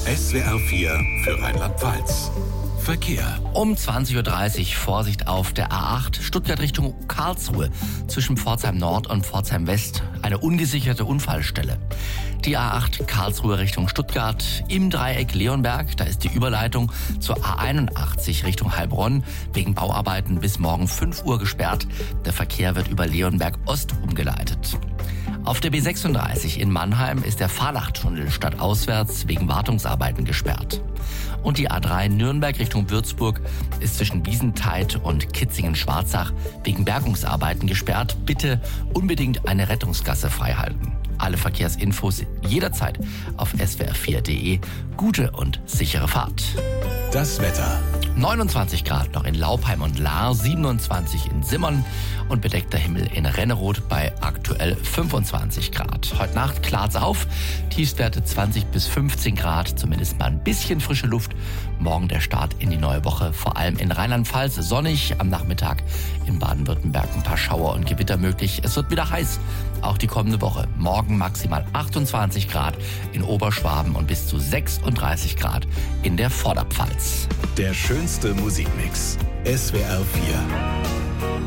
SWR 4 für Rheinland-Pfalz. Verkehr. Um 20.30 Uhr Vorsicht auf der A8 Stuttgart Richtung Karlsruhe zwischen Pforzheim Nord und Pforzheim West. Eine ungesicherte Unfallstelle. Die A8 Karlsruhe Richtung Stuttgart im Dreieck Leonberg. Da ist die Überleitung zur A81 Richtung Heilbronn wegen Bauarbeiten bis morgen 5 Uhr gesperrt. Der Verkehr wird über Leonberg Ost umgeleitet. Auf der B36 in Mannheim ist der Fahrlachtunnel stadtauswärts wegen Wartungsarbeiten gesperrt. Und die A3 Nürnberg Richtung Würzburg ist zwischen Wiesentheid und Kitzingen-Schwarzach wegen Bergungsarbeiten gesperrt. Bitte unbedingt eine Rettungsgasse freihalten. Alle Verkehrsinfos jederzeit auf swr4.de. Gute und sichere Fahrt. Das Wetter. 29 Grad noch in Laupheim und Lahr, 27 in Simmern und bedeckter Himmel in Renneroth bei aktuell 25 Grad. Heute Nacht klart's auf, Tiefstwerte 20 bis 15 Grad, zumindest mal ein bisschen frische Luft. Morgen der Start in die neue Woche, vor allem in Rheinland-Pfalz sonnig, am Nachmittag in Baden-Württemberg ein paar Schauer und Gewitter möglich. Es wird wieder heiß, auch die kommende Woche. Morgen maximal 28 Grad in Oberschwaben und bis zu 36 Grad in der Vorderpfalz. Der schönste Musikmix. SWR 4.